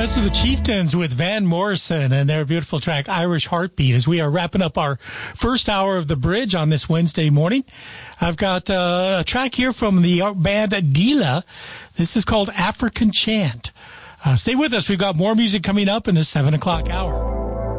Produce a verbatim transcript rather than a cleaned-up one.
Those are the Chieftains with Van Morrison and their beautiful track, Irish Heartbeat, as we are wrapping up our first hour of The Bridge on this Wednesday morning. I've got uh, a track here from the band Dila. This is called African Chant. Uh, stay with us. We've got more music coming up in the seven o'clock hour.